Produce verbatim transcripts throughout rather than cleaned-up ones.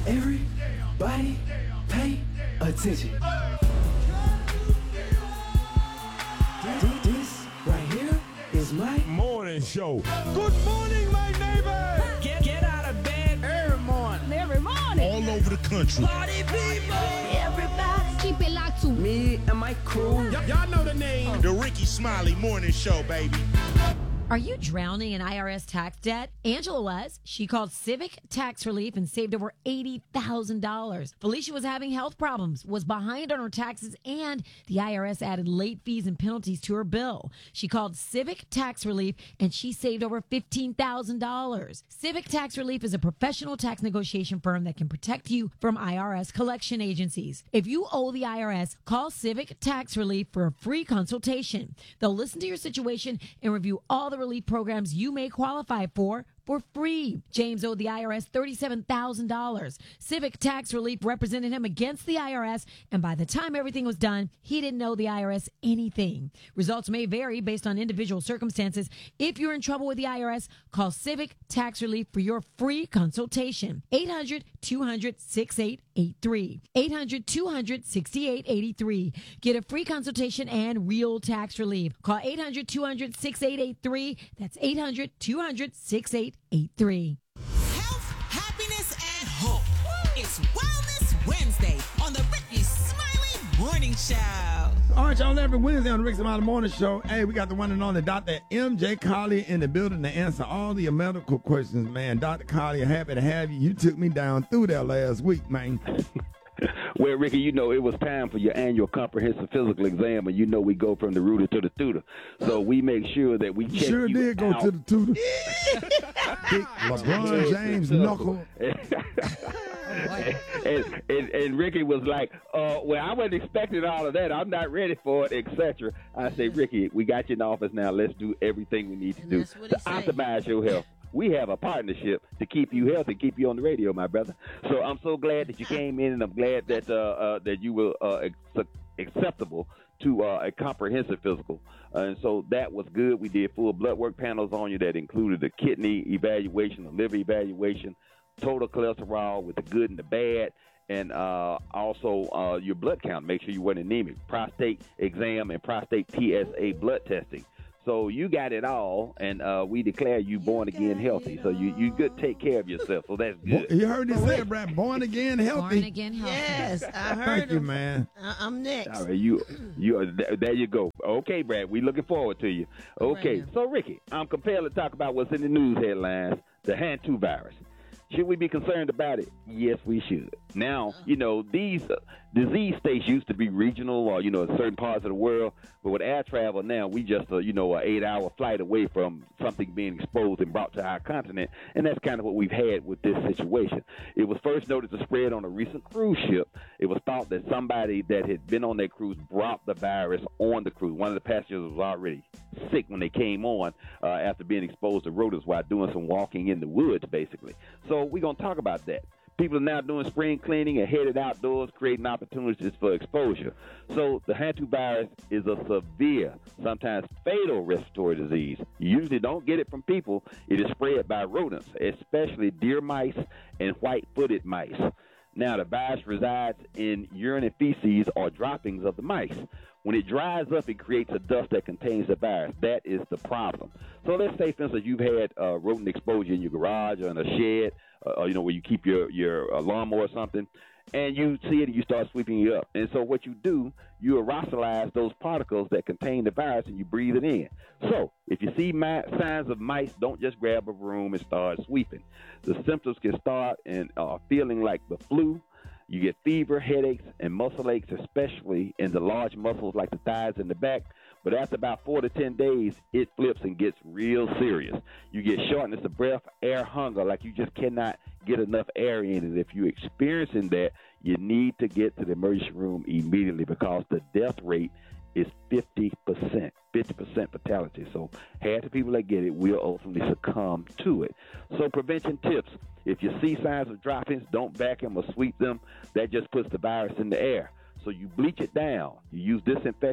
Everybody pay attention. This right here is my morning show. Good morning, my neighbor. Get, get out of bed every morning. Every morning. All over the country. Party people. Everybody. Keep it locked to me and my crew. Y- y'all know the name. The Ricky Smiley Morning Show, baby. Are you drowning in I R S tax debt? Angela was. She called Civic Tax Relief and saved over eighty thousand dollars. Felicia was having health problems, was behind on her taxes, and the I R S added late fees and penalties to her bill. She called Civic Tax Relief and she saved over fifteen thousand dollars. Civic Tax Relief is a professional tax negotiation firm that can protect you from I R S collection agencies. If you owe the I R S, call Civic Tax Relief for a free consultation. They'll listen to your situation and review all the relief programs you may qualify for for free. James owed the I R S thirty-seven thousand dollars. Civic Tax Relief represented him against the I R S, and by the time everything was done, he didn't owe the I R S anything. Results may vary based on individual circumstances. If you're in trouble with the I R S, call Civic Tax Relief for your free consultation. eight hundred, two hundred, sixty-eight eighty-three. eight hundred, two hundred, sixty-eight eighty-three. Get a free consultation and real tax relief. Call eight hundred, two hundred, sixty-eight eighty-three. That's eight hundred, two hundred, sixty-eight eighty-three. Health, happiness, and hope. It's Wellness Wednesday on the Ricky Smiley Morning Show. All right, y'all, every Wednesday on the Ricky Smiley Morning Show. Hey, we got the one and only Doctor M J Collier in the building to answer all the medical questions, man. Doctor Collier, happy to have you. You took me down through there last week, man. Well, Ricky, you know, it was time for your annual comprehensive physical exam, and you know we go from the rooter to the tutor. So we make sure that we check you Sure you did go out. to the tutor. Big LeBron James knuckle. and, and, and Ricky was like, uh, well, I wasn't expecting all of that. I'm not ready for it, et cetera. I say, Ricky, we got you in office now. Let's do everything we need to And do that's what to he said. optimize your health. We have a partnership to keep you healthy, keep you on the radio, my brother. So I'm so glad that you came in, and I'm glad that uh, uh, that you were uh, ex- acceptable to uh, a comprehensive physical. Uh, and so that was good. We did full blood work panels on you that included the kidney evaluation, the liver evaluation, total cholesterol with the good and the bad, and uh, also uh, your blood count. Make sure you weren't anemic. Prostate exam and prostate P S A blood testing. So you got it all, and uh, we declare you born again healthy. So you you good take care of yourself. So that's good. You heard it said, Brad, born again healthy. Born again healthy. Yes, I heard Thank you, him. man. Uh, I'm next. All right, you you uh, th- there you go. Okay, Brad, we looking forward to you. Okay, Right. so Ricky, I'm compelled to talk about what's in the news headlines: the Hantu virus. Should we be concerned about it? Yes, we should. Now, you know, these uh, disease states used to be regional or, you know, in certain parts of the world. But with air travel now, we just, uh, you know, an eight-hour flight away from something being exposed and brought to our continent. And that's kind of what we've had with this situation. It was first noted to spread on a recent cruise ship. It was thought that somebody that had been on that cruise brought the virus on the cruise. One of the passengers was already sick when they came on uh, after being exposed to rodents while doing some walking in the woods, basically. So we're going to talk about that. People are now doing spring cleaning and headed outdoors, creating opportunities for exposure. So the hantavirus is a severe, sometimes fatal respiratory disease. You usually don't get it from people. It is spread by rodents, especially deer mice and white-footed mice. Now, the virus resides in urine and feces or droppings of the mice. When it dries up, it creates a dust that contains the virus. That is the problem. So let's say, for instance, you've had uh, rodent exposure in your garage or in a shed, uh, you know, where you keep your, your uh, lawnmower or something, and you see it and you start sweeping it up. And so what you do, you aerosolize those particles that contain the virus and you breathe it in. So if you see mi- signs of mice, don't just grab a broom and start sweeping. The symptoms can start in uh, feeling like the flu. You get fever, headaches, and muscle aches, especially in the large muscles like the thighs and the back. But after about four to ten days, it flips and gets real serious. You get shortness of breath, air hunger, like you just cannot get enough air in. And if you're experiencing that, you need to get to the emergency room immediately because the death rate is fifty percent, fifty percent fatality. So half the people that get it will ultimately succumb to it. So prevention tips. If you see signs of droppings, don't vacuum or sweep them. That just puts the virus in the air. So you bleach it down. You use disinfectant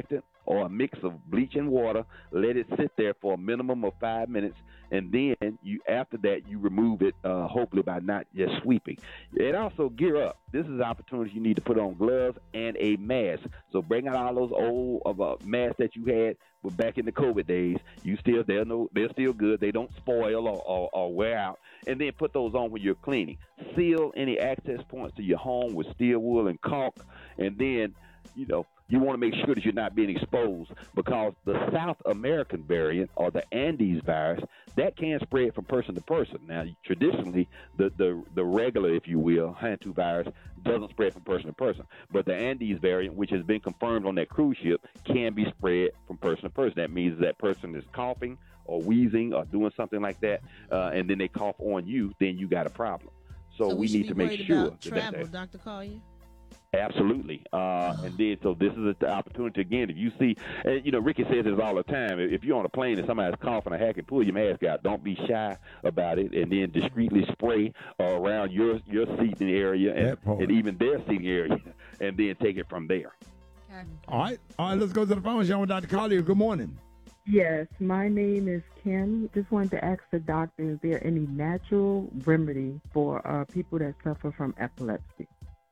or a mix of bleach and water. Let it sit there for a minimum of five minutes, and then you after that you remove it, uh, hopefully by not just sweeping. And also gear up. This is an opportunity you need to put on gloves and a mask. So bring out all those old uh, masks that you had back in the COVID days. You still they're no they're still good. They don't spoil or, or, or wear out. And then put those on when you're cleaning. Seal any access points to your home with steel wool and caulk, and then you know. You want to make sure that you're not being exposed, because the South American variant or the Andes virus, that can spread from person to person. Now, traditionally, the, the, the regular, if you will, hantavirus doesn't spread from person to person. But the Andes variant, which has been confirmed on that cruise ship, can be spread from person to person. That means that person is coughing or wheezing or doing something like that, uh, and then they cough on you, then you got a problem. So, So we, we need to make sure about that travel, that, Doctor Collier. Absolutely. Uh, and then, so this is the opportunity again. If you see, and you know, Ricky says this all the time. If you're on a plane and somebody's coughing or hacking, pull your mask out. Don't be shy about it, and then discreetly spray uh, around your your seating area and, and even their seating area, and then take it from there. All right, all right. Let's go to the phone. Show with Doctor Collier. Good morning. Yes, my name is Kim. Just wanted to ask the doctor, is there any natural remedy for uh, people that suffer from epilepsy?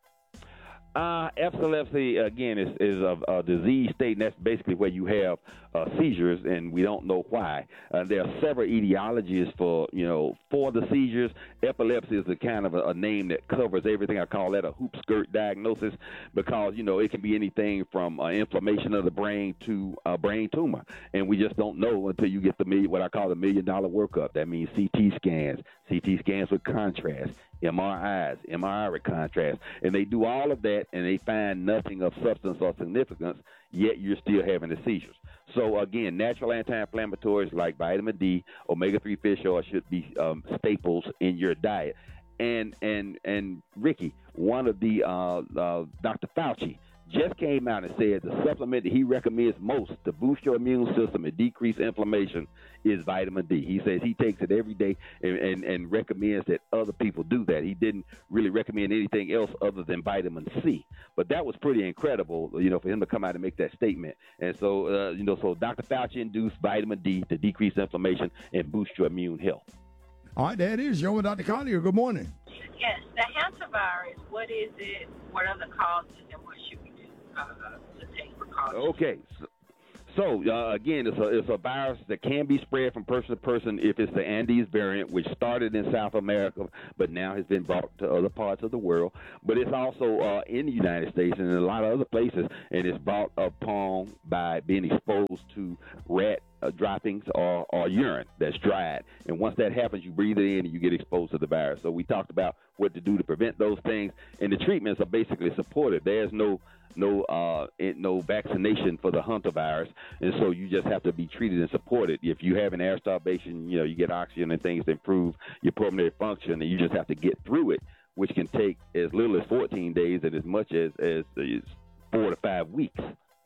Uh, epilepsy, again, is, is a, a disease state, and that's basically where you have uh, seizures, and we don't know why. Uh, there are several etiologies for, you know, for the seizures. Epilepsy is a kind of a, a name that covers everything. I call that a hoop skirt diagnosis, because, you know, it can be anything from uh, inflammation of the brain to a brain tumor, and we just don't know until you get the million, what I call the million-dollar workup. That means C T scans, C T scans with contrast, M R Is, M R I with contrast, and they do all of that, and they find nothing of substance or significance, yet you're still having the seizures. So, again, natural anti-inflammatories like vitamin D, omega three fish oil should be um, staples in your diet. And, and, and Ricky, one of the, uh, uh, Doctor Fauci, just came out and said the supplement that he recommends most to boost your immune system and decrease inflammation is vitamin D. He says he takes it every day and, and, and recommends that other people do that. He didn't really recommend anything else other than vitamin C. But that was pretty incredible, you know, for him to come out and make that statement. And so, uh, you know, so Doctor Fauci induced vitamin D to decrease inflammation and boost your immune health. All right, there it is. You're with Doctor Collier. Good morning. Yes, the hantavirus, what is it? What are the causes, and what should we do uh, to take precautions? Okay. So, So, uh, again, it's a, it's a virus that can be spread from person to person if it's the Andes variant, which started in South America, but now has been brought to other parts of the world. But it's also uh, in the United States and in a lot of other places, and it's brought upon by being exposed to rat uh, droppings or, or urine that's dried. And once that happens, you breathe it in and you get exposed to the virus. So we talked about what to do to prevent those things, and the treatments are basically supportive. There's no no uh, no vaccination for the hantavirus, and so you just have to be treated and supported. If you have an air starvation, you know, you get oxygen and things to improve your pulmonary function, and you just have to get through it, which can take as little as fourteen days and as much as, as, as four to five weeks.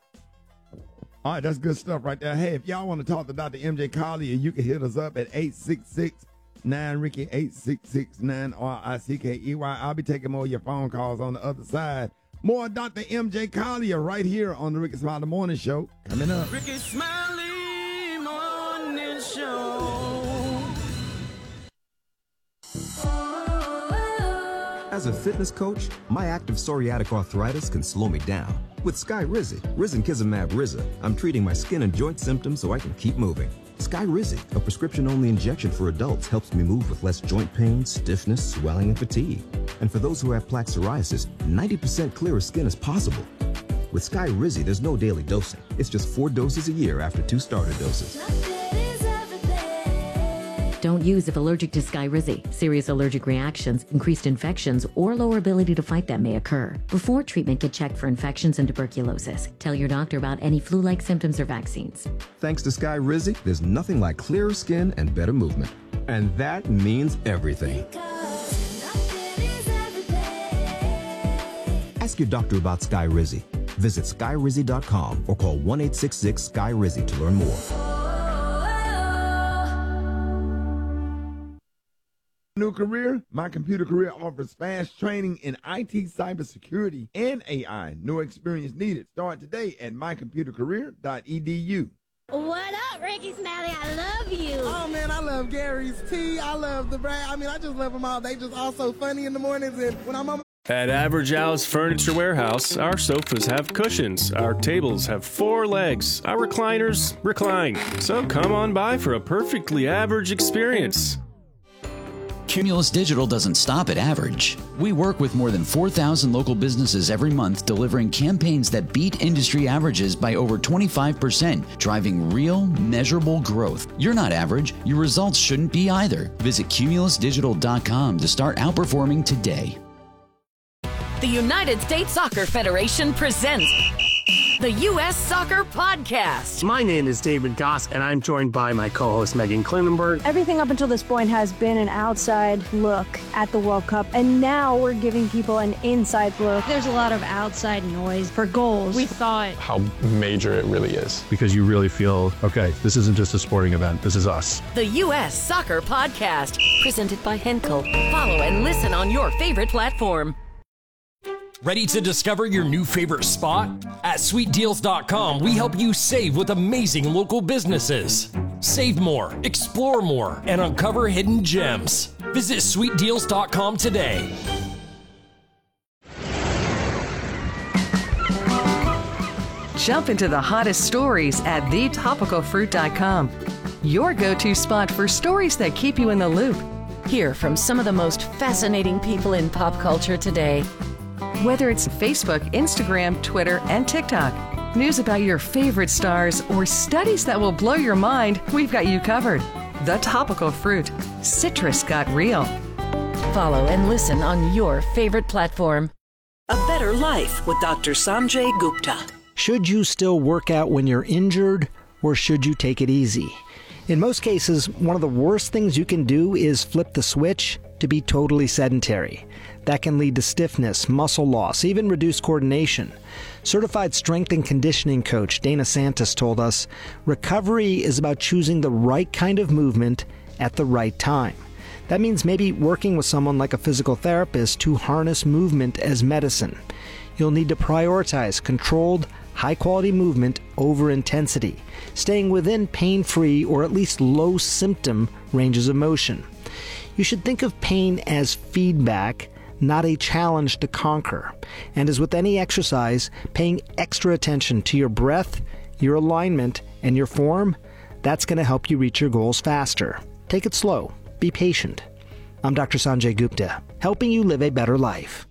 All right, that's good stuff right there. Hey, if y'all want to talk to Doctor M J Collier, you can hit us up at eight six six, nine Ricky, eight six six, nine R I C K E Y. I'll be taking more of your phone calls on the other side. More Doctor M J Collier right here on the Ricky Smiley Morning Show coming up. Ricky Smiley Morning Show. As a fitness coach, my active psoriatic arthritis can slow me down. With Skyrizi, Risankizumab Riza, I'm treating my skin and joint symptoms so I can keep moving. Skyrizi, a prescription-only injection for adults, helps me move with less joint pain, stiffness, swelling, and fatigue. And for those who have plaque psoriasis, ninety percent clearer skin is possible. With Skyrizi, there's no daily dosing. It's just four doses a year after two starter doses. Don't use if allergic to Skyrizi. Serious allergic reactions, increased infections, or lower ability to fight them may occur. Before treatment, get checked for infections and tuberculosis. Tell your doctor about any flu-like symptoms or vaccines. Thanks to Skyrizi, there's nothing like clearer skin and better movement. And that means everything. Ask your doctor about Skyrizi. Visit Skyrizi dot com or call one eight six six Sky Rizi to learn more. New Career? My Computer Career offers fast training in I T, cybersecurity, and A I. No experience needed. Start today at my computer career dot e d u. What up, Ricky Smiley? I love you. Oh, man, I love Gary's tea. I love the brand. I mean, I just love them all. They just all so funny in the mornings. And when I'm on At Average Al's Furniture Warehouse, our sofas have cushions, our tables have four legs, our recliners recline. So come on by for a perfectly average experience. Cumulus Digital doesn't stop at average. We work with more than four thousand local businesses every month, delivering campaigns that beat industry averages by over twenty-five percent, driving real, measurable growth. You're not average. Your results shouldn't be either. Visit cumulus digital dot com to start outperforming today. The United States Soccer Federation presents the U S Soccer Podcast. My name is David Goss, and I'm joined by my co-host Megan Klinenberg. Everything up until this point has been an outside look at the World Cup, and now we're giving people an inside look. There's a lot of outside noise for goals. We thought how major it really is. Because you really feel, okay, this isn't just a sporting event, this is us. The U S Soccer Podcast, presented by Henkel. Follow and listen on your favorite platform. Ready to discover your new favorite spot? At sweet deals dot com, we help you save with amazing local businesses. Save more, explore more, and uncover hidden gems. Visit sweet deals dot com today. Jump into the hottest stories at the topical fruit dot com. Your go-to spot for stories that keep you in the loop. Hear from some of the most fascinating people in pop culture today. Whether it's Facebook, Instagram, Twitter, and TikTok, news about your favorite stars, or studies that will blow your mind, we've got you covered. The Topical Fruit. Citrus got real. Follow and listen on your favorite platform. A Better Life with Doctor Sanjay Gupta. Should you still work out when you're injured, or should you take it easy? In most cases, one of the worst things you can do is flip the switch to be totally sedentary. That can lead to stiffness, muscle loss, even reduced coordination. Certified strength and conditioning coach Dana Santos told us, recovery is about choosing the right kind of movement at the right time. That means maybe working with someone like a physical therapist to harness movement as medicine. You'll need to prioritize controlled, high-quality movement over intensity, staying within pain-free or at least low-symptom ranges of motion. You should think of pain as feedback, not a challenge to conquer. And as with any exercise, paying extra attention to your breath, your alignment, and your form, that's going to help you reach your goals faster. Take it slow. Be patient. I'm Doctor Sanjay Gupta, helping you live a better life.